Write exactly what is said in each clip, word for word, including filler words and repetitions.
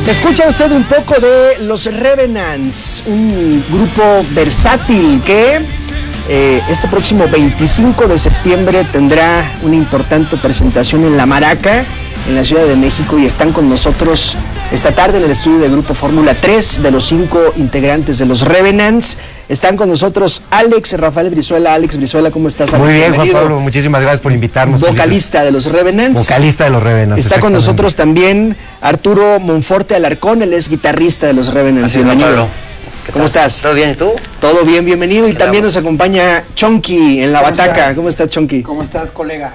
Escucha usted un poco de Los Revenants, un grupo versátil que eh, este próximo veinticinco de septiembre tendrá una importante presentación en La Maraca, en la Ciudad de México, y están con nosotros esta tarde en el estudio de Grupo Fórmula. Tres de los cinco integrantes de Los Revenants están con nosotros. Alex Rafael Brizuela. Alex Brizuela, ¿cómo estás, Alex? Muy bien, Bienvenido. Juan Pablo, muchísimas gracias por invitarnos. Vocalista de Los Revenants. Vocalista de Los Revenants. Está con nosotros también Arturo Monforte Alarcón, él es guitarrista de Los Revenants. Así Bienvenido. Pablo. ¿Cómo estás? ¿Todo bien? ¿Y tú? Todo bien, bienvenido. Y también nos acompaña Chonky en la ¿Cómo bataca. estás? ¿Cómo estás, Chonky? ¿Cómo estás, colega?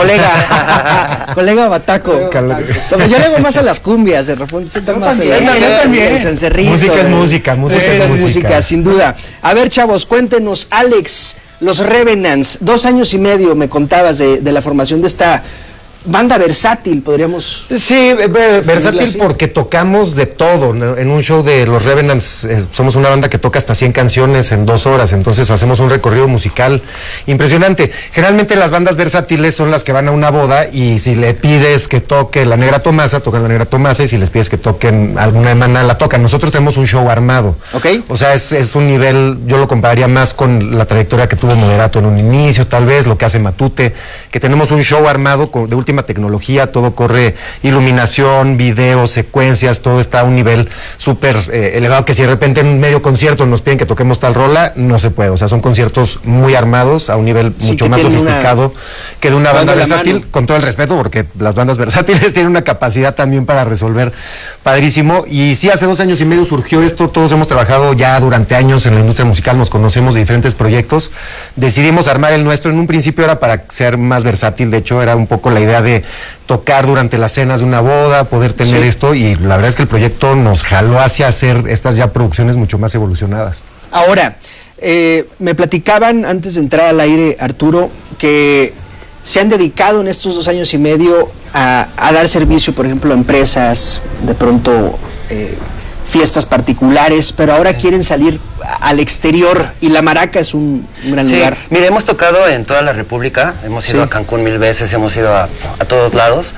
Colega, colega Bataco. Como yo le hago más a las cumbias, de repente se Yo más también, el, yo el, también. el cencerrito, Música es el- música, música música es es música. música, sin duda. A ver, chavos, cuéntenos, Alex, Los Revenants, dos años y medio me contabas de, de la formación de esta banda versátil, podríamos... Sí, eh, ver- Seguirla versátil así. porque tocamos de todo, ¿no? En un show de Los Revenants eh, somos una banda que toca hasta cien canciones en dos horas, entonces hacemos un recorrido musical impresionante. Generalmente las bandas versátiles son las que van a una boda y si le pides que toque La Negra Tomasa, tocan La Negra Tomasa, y si les pides que toquen alguna de Maná, la tocan. Nosotros tenemos un show armado. Ok. O sea, es, es un nivel, yo lo compararía más con la trayectoria que tuvo Moderato en un inicio, tal vez, lo que hace Matute, que tenemos un show armado con- de última tecnología, todo corre, iluminación, videos, secuencias, todo está a un nivel súper eh, elevado, que si de repente en un medio concierto nos piden que toquemos tal rola, no se puede. O sea, son conciertos muy armados, a un nivel Sí, mucho que más tienen sofisticado que de una Dando banda la versátil, mano. con todo el respeto, porque las bandas versátiles tienen una capacidad también para resolver padrísimo. Y sí, hace dos años y medio surgió esto, todos hemos trabajado ya durante años en la industria musical, nos conocemos de diferentes proyectos, decidimos armar el nuestro. En un principio era para ser más versátil, de hecho era un poco la idea de tocar durante las cenas de una boda, poder tener Sí. esto, y la verdad es que el proyecto nos jaló hacia hacer estas ya producciones mucho más evolucionadas. Ahora, eh, me platicaban antes de entrar al aire, Arturo, que se han dedicado en estos dos años y medio a, a dar servicio, por ejemplo, a empresas, de pronto eh, fiestas particulares, pero ahora quieren salir a- al exterior y La Maraca es un, un gran Sí, lugar. mire, hemos tocado en toda la República, hemos ido Sí. a Cancún mil veces, hemos ido a, a todos lados,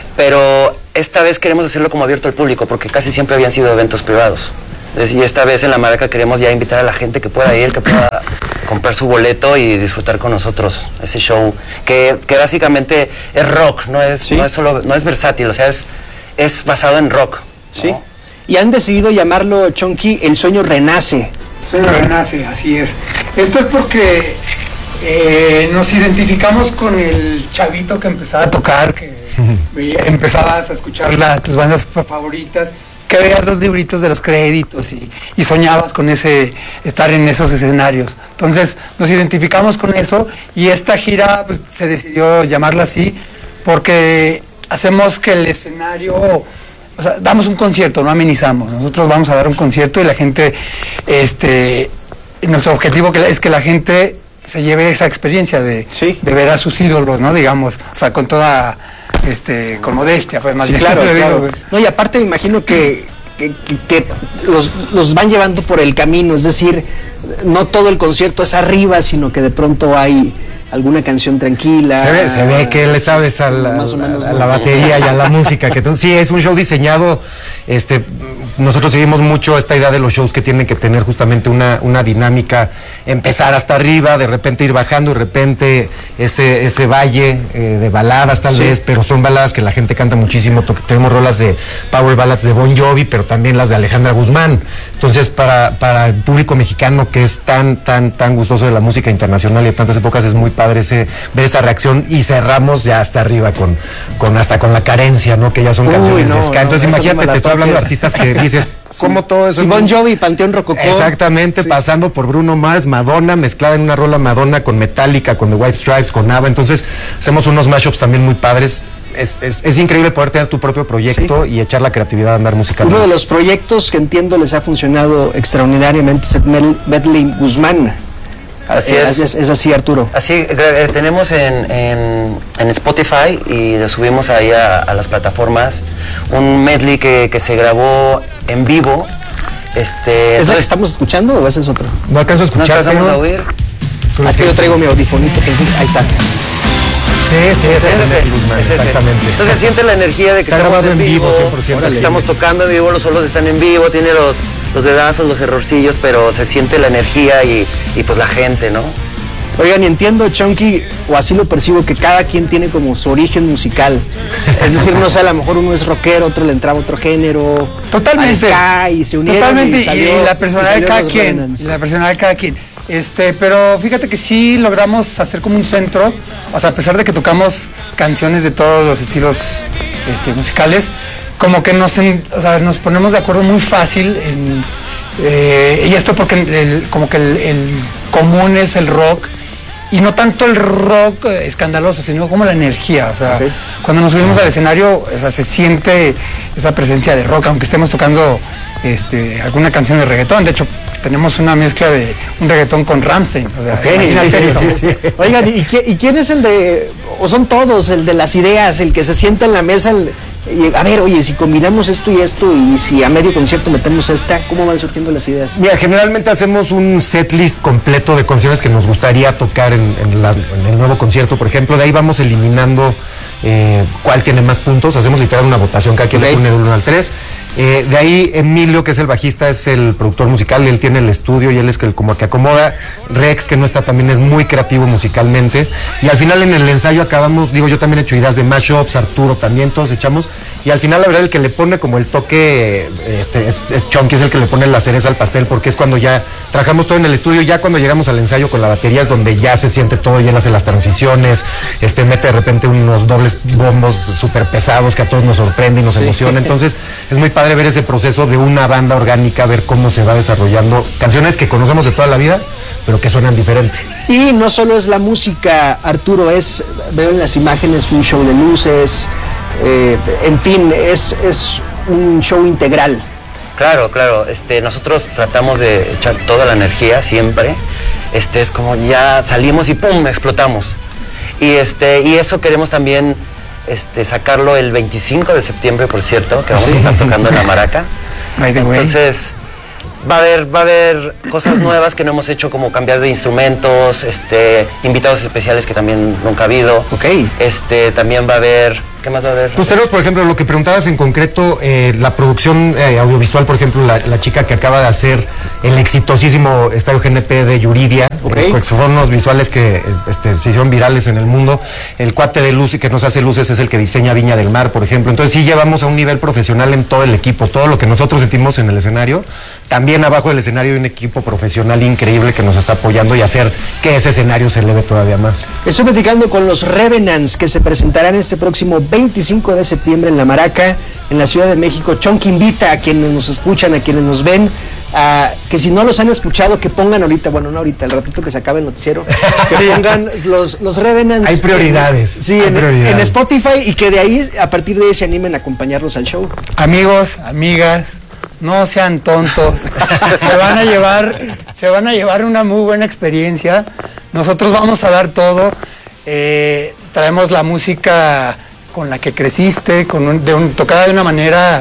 pero esta vez queremos hacerlo como abierto al público, porque casi siempre habían sido eventos privados. Es- Y esta vez en La Maraca queremos ya invitar a la gente que pueda ir, que pueda comprar su boleto y disfrutar con nosotros ese show, que, que básicamente es rock, no es, Sí. no es solo, no es versátil, o sea, es, es basado en rock. ¿Sí? ¿no? Y han decidido llamarlo, Chonky, El Sueño Renace. Sueño renace, así es. Esto es porque eh, nos identificamos con el chavito que empezaba a tocar, que veía- empezabas a escuchar la- tus bandas fa- favoritas, que veías los libritos de los créditos y, y soñabas con ese estar en esos escenarios. Entonces nos identificamos con eso y esta gira pues, se decidió llamarla así porque hacemos que el escenario, o sea, damos un concierto, no amenizamos. Nosotros vamos a dar un concierto y la gente, este, nuestro objetivo que la- es que la gente se lleve esa experiencia de, Sí. de ver a sus ídolos, ¿no? Digamos, o sea, con toda, este, con modestia, pues más Sí, bien. claro, le digo, claro. güey. No, y aparte me imagino que, que, que- que los, los van llevando por el camino, es decir, no todo el concierto es arriba, sino que de pronto hay alguna canción tranquila. Se ve, se ve que le sabes a la, Más o menos, a ¿no? la batería y a la música. Que tú- sí, es un show diseñado. Este, nosotros seguimos mucho esta idea de los shows que tienen que tener justamente una, una dinámica, empezar hasta arriba, de repente ir bajando, de repente ese, ese valle eh, de baladas tal Sí. vez, pero son baladas que la gente canta muchísimo. To- Tenemos rolas de Power Ballads de Bon Jovi, pero también las de Alejandra Guzmán. Entonces, para, para el público mexicano que es tan, tan, tan gustoso de la música internacional y de tantas épocas, es muy padre ese, ver esa reacción, y cerramos ya hasta arriba con, con hasta con La Carencia, ¿no? Que ya son Uy, canciones no, de ska. no, Entonces, eso no me imagínate, la te estoy hablando de toques. artistas que dices, ¿cómo todo eso? Sí, Bon Jovi, Panteón Rococó. Exactamente, Sí. pasando por Bruno Mars, Madonna, mezclada en una rola Madonna con Metallica, con The White Stripes, con ABBA. Entonces, hacemos unos mashups también muy padres. Es, es, es increíble poder tener tu propio proyecto y echar la creatividad a andar musicalmente. Uno de los proyectos que entiendo les ha funcionado extraordinariamente es el Med- Medley Guzmán. Así Eh, es. es. Es así, Arturo. Así, eh, tenemos en, en, en Spotify y lo subimos ahí a, a las plataformas un medley que, que se grabó en vivo. Este, ¿Es la que entonces, estamos escuchando o ese es otro? No alcanzo a ¿no escuchar, alcanzamos pero a oír? tú Ah, es que yo tienes- traigo mi audifonito, pensé, ahí está. Sí, sí, ese es ese, el Guzmán, es ese. exactamente. Entonces se siente la energía de que Está estamos grabado en en vivo, vivo, cien por ciento. que estamos tocando en vivo, los solos están en vivo, tiene los, los dedazos, los errorcillos, pero se siente la energía y, y pues la gente, ¿no? Oigan, y entiendo, Chunky, o así lo percibo, que cada quien tiene como su origen musical. Es decir, no sé, a lo mejor uno es rockero, otro le entraba otro género. Totalmente. Al ska, y se unieron. Totalmente, y, y, salió, la personalidad y de salieron cada los quien. Revenants. La personalidad de cada quien. Este, pero fíjate que sí logramos hacer como un centro, o sea, a pesar de que tocamos canciones de todos los estilos este, musicales, como que nos, en, o sea, nos ponemos de acuerdo muy fácil en, eh, y esto porque el, como que el, el común es el rock. Y no tanto el rock escandaloso, sino como la energía. O sea, okay. Cuando nos subimos al escenario, o sea, se siente esa presencia de rock, aunque estemos tocando este, alguna canción de reggaetón. De hecho, tenemos una mezcla de un reggaetón con Rammstein. O sea, okay, sí, sí, sí, sí. Oigan, ¿y, qué, ¿y quién es el de, o son todos, el de las ideas, el que se sienta en la mesa, el, y, a ver, oye, si combinamos esto y esto, y si a medio concierto metemos esta, ¿cómo van surgiendo las ideas? Mira, generalmente hacemos un set list completo de canciones que nos gustaría tocar en, en, las, en el nuevo concierto, por ejemplo. De ahí vamos eliminando eh, cuál tiene más puntos. Hacemos literal una votación, cada quien le pone del uno al tres. Eh, de ahí Emilio, que es el bajista, es el productor musical, él tiene el estudio y él es el como que acomoda. Rex, que no está, también es muy creativo musicalmente. Y al final en el ensayo acabamos, digo, yo también he hecho ideas de mashups, Arturo también, todos echamos. Y al final la verdad el que le pone como el toque este, es, es Chunky, es el que le pone la cereza al pastel, porque es cuando ya trabajamos todo en el estudio, ya cuando llegamos al ensayo con la batería es donde ya se siente todo y él hace las transiciones, este, mete de repente unos dobles bombos súper pesados que a todos nos sorprende y nos sí. emociona. Entonces es muy padre ver ese proceso de una banda orgánica, ver cómo se va desarrollando canciones que conocemos de toda la vida, pero que suenan diferente. Y no solo es la música, Arturo, es, veo en las imágenes, un show de luces, eh, en fin, es, es un show integral. Claro, claro, este, nosotros tratamos de echar toda la energía siempre, este, es como ya salimos y ¡pum!, explotamos. Y, este, y eso queremos también Este, sacarlo el veinticinco de septiembre, por cierto, que vamos sí. a estar tocando en la Maraca. Entonces va a haber va a haber cosas nuevas que no hemos hecho, como cambiar de instrumentos, este, invitados especiales que también nunca ha habido. Okay. Este, también va a haber, ¿qué más va a haber? Pues tenemos, por ejemplo, lo que preguntabas en concreto, eh, la producción eh, audiovisual, por ejemplo, la, la chica que acaba de hacer el exitosísimo Estadio G N P de Yuridia, okay. eh, fueron unos visuales que este, se hicieron virales en el mundo. El cuate de luz y que nos hace luces es el que diseña Viña del Mar, por ejemplo. Entonces sí llevamos a un nivel profesional en todo el equipo, todo lo que nosotros sentimos en el escenario. También abajo del escenario hay un equipo profesional increíble que nos está apoyando y hacer que ese escenario se eleve todavía más. Estoy platicando con los Revenants, que se presentarán este próximo veinticinco de septiembre en La Maraca, en la Ciudad de México. Chunky invita a quienes nos escuchan, a quienes nos ven, a que si no los han escuchado, que pongan ahorita, bueno, no ahorita, el ratito que se acabe el noticiero, que pongan los, los Revenants. Hay prioridades. En, sí, hay en, prioridades. en Spotify, y que de ahí, a partir de ahí, se animen a acompañarlos al show. Amigos, amigas, no sean tontos. se van a llevar, se van a llevar una muy buena experiencia. Nosotros vamos a dar todo. Eh, traemos la música con la que creciste, con un, de un, tocada de una manera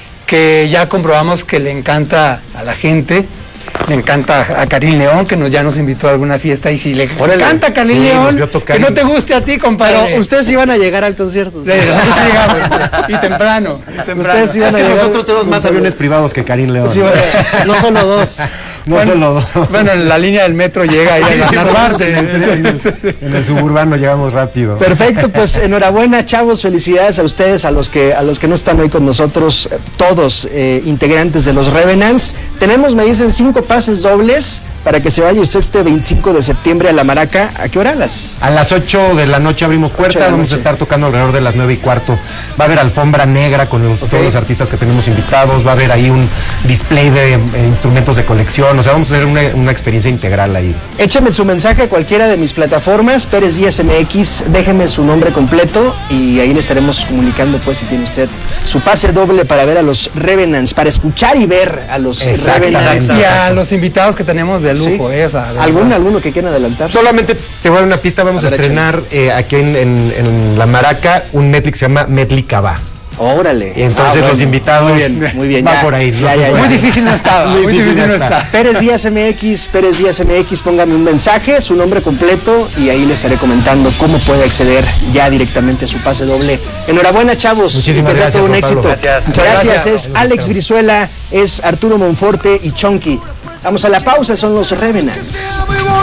que ya comprobamos que le encanta a la gente. Le encanta a Karim León, que nos, ya nos invitó a alguna fiesta, y si le Órale. encanta a Karim sí, León, que no te guste a ti, compadre. Pero ustedes iban a llegar al concierto. Sí, nosotros llegamos, y temprano. Y temprano. Ustedes iban es a que llegar, nosotros tenemos más aviones privados que Karim León. Sí, bueno, no solo dos. No bueno, solo dos. Bueno, en la línea del metro llega ahí sí, a sí, Narvarte. En, en, en, en el suburbano llegamos rápido. Perfecto, pues enhorabuena, chavos, felicidades a ustedes, a los que a los que no están hoy con nosotros, todos eh, integrantes de los Revenants. Tenemos, me dicen, cinco pases dobles para que se vaya usted este veinticinco de septiembre a La Maraca. ¿A qué hora las? A las ocho de la noche abrimos puerta, vamos a estar tocando alrededor de las nueve y cuarto. Va a haber alfombra negra con los, okay. todos los artistas que tenemos invitados, va a haber ahí un display de eh, instrumentos de colección, o sea, vamos a hacer una, una experiencia integral ahí. Échame su mensaje a cualquiera de mis plataformas, Pérez Díaz M X, déjeme su nombre completo y ahí le estaremos comunicando, pues, si tiene usted su pase doble para ver a los Revenants, para escuchar y ver a los Revenants. Y a los invitados que tenemos de lujo, sí. eh, o sea, de ¿Algún, alguno que quieran adelantar? Solamente te voy a dar una pista, vamos a, a estrenar eh, aquí en, en, en La Maraca un medley que se llama Medley Cabá. Órale. Y entonces Ah, bueno. los invitados Muy bien, muy bien. va ya, por ahí. ya, ¿no? ya, ya. Muy difícil no estaba, Muy muy difícil difícil no no está. está. Pérez Díaz M X, Pérez Díaz M X, póngame un mensaje, su nombre completo y ahí le estaré comentando cómo puede acceder ya directamente a su pase doble. Enhorabuena, chavos. Muchísimas Que sea gracias, todo un Juan éxito. Pablo. Gracias. Muchas gracias. Gracias. Es Alex Brizuela, es Arturo Monforte y Chonky. Vamos a la pausa, son los Revenants.